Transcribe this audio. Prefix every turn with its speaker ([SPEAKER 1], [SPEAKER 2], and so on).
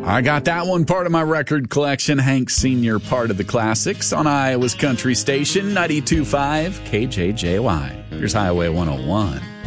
[SPEAKER 1] I got that one part of my record collection. Hank Sr. part of the classics on Iowa's country station 92.5 KJJY. Here's Highway 101.